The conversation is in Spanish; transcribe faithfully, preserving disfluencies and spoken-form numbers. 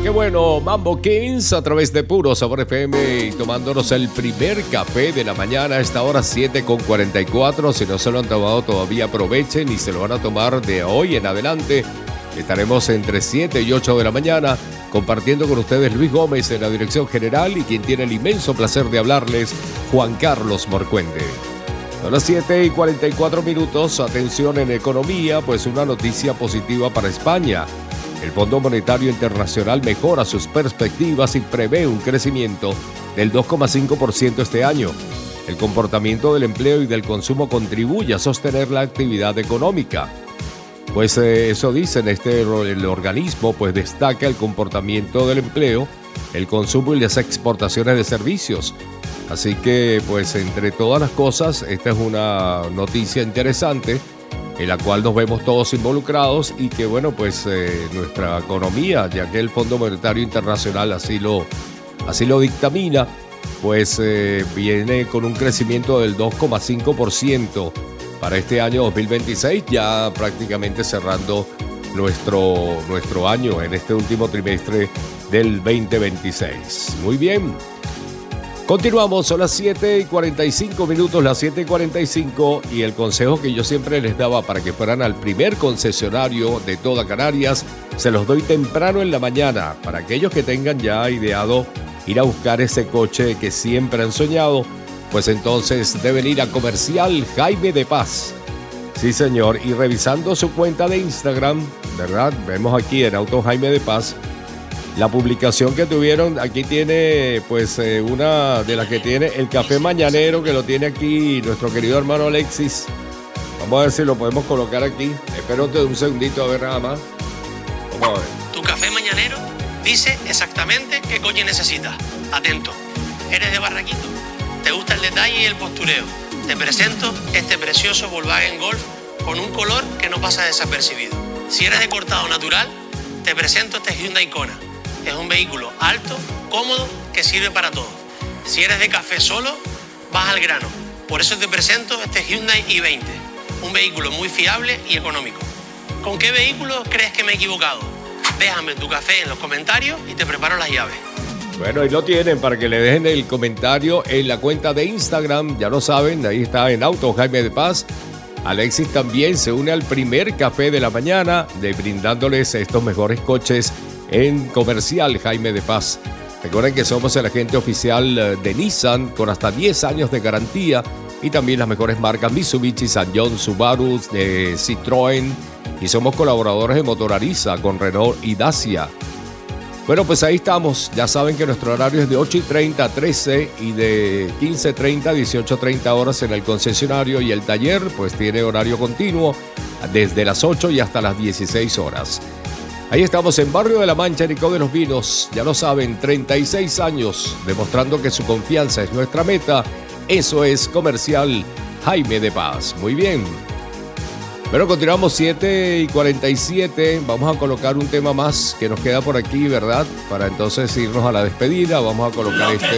qué bueno, Mambo Kings a través de Puro Sabor F M y tomándonos el primer café de la mañana a esta hora siete con cuarenta y cuatro. Si no se lo han tomado todavía, aprovechen y se lo van a tomar de hoy en adelante. Estaremos entre siete y ocho de la mañana compartiendo con ustedes Luis Gómez en la dirección general y quien tiene el inmenso placer de hablarles, Juan Carlos Morcuende. Son las siete y cuarenta y cuatro minutos. Atención en economía, pues una noticia positiva para España. El Fondo Monetario Internacional mejora sus perspectivas y prevé un crecimiento del dos coma cinco por ciento este año. El comportamiento del empleo y del consumo contribuye a sostener la actividad económica. Pues eh, eso dicen, este el organismo pues destaca el comportamiento del empleo, el consumo y las exportaciones de servicios. Así que pues entre todas las cosas, esta es una noticia interesante en la cual nos vemos todos involucrados y que bueno pues eh, nuestra economía, ya que el Fondo Monetario Internacional así lo, así lo dictamina, pues eh, viene con un crecimiento del dos coma cinco por ciento para este año dos mil veintiséis, ya prácticamente cerrando nuestro, nuestro año en este último trimestre del veinte veintiséis. Muy bien. Continuamos, son las siete y cuarenta y cinco minutos, las siete y cuarenta y cinco, y el consejo que yo siempre les daba para que fueran al primer concesionario de toda Canarias, se los doy temprano en la mañana, para aquellos que tengan ya ideado ir a buscar ese coche que siempre han soñado, pues entonces deben ir a Comercial Jaime de Paz. Sí, señor, y revisando su cuenta de Instagram, ¿verdad? Vemos aquí en Auto Jaime de Paz, la publicación que tuvieron, aquí tiene pues eh, una de las que tiene el café mañanero, que lo tiene aquí nuestro querido hermano Alexis. Vamos a ver si lo podemos colocar aquí. Espérate un segundito a ver nada más. Vamos a ver. Tu café mañanero dice exactamente qué coche necesitas. Atento. ¿Eres de Barraquito? ¿Te gusta el detalle y el postureo? Te presento este precioso Volkswagen Golf con un color que no pasa desapercibido. Si eres de cortado natural, te presento este Hyundai Kona. Es un vehículo alto, cómodo, que sirve para todo. Si eres de café solo, vas al grano. Por eso te presento este Hyundai i veinte, un vehículo muy fiable y económico. ¿Con qué vehículo crees que me he equivocado? Déjame tu café en los comentarios y te preparo las llaves. Bueno, ahí lo tienen para que le dejen el comentario en la cuenta de Instagram. Ya lo saben, ahí está en Auto Jaime de Paz. Alexis también se une al primer café de la mañana, de brindándoles estos mejores coches en Comercial Jaime de Paz. Recuerden que somos el agente oficial de Nissan con hasta diez años de garantía y también las mejores marcas Mitsubishi, Sanyong, Subaru, de Citroën, y somos colaboradores de Motorariza con Renault y Dacia. Bueno, pues ahí estamos. Ya saben que nuestro horario es de ocho y treinta a trece y de quince y treinta a dieciocho y treinta horas en el concesionario, y el taller pues tiene horario continuo desde las ocho y hasta las dieciséis horas. Ahí estamos en Barrio de la Mancha, Nicó de los Vinos. Ya lo saben, treinta y seis años, demostrando que su confianza es nuestra meta. Eso es Comercial Jaime de Paz. Muy bien. Bueno, continuamos siete y cuarenta y siete. Vamos a colocar un tema más que nos queda por aquí, ¿verdad? Para entonces irnos a la despedida. Vamos a colocar este...